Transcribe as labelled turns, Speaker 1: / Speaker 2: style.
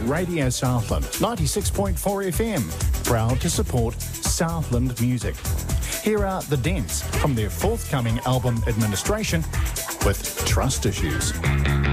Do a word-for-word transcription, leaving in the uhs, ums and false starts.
Speaker 1: Radio Southland, ninety-six point four F M, proud to support Southland music. Here are The Dents from their forthcoming album Administration with Trust Issues.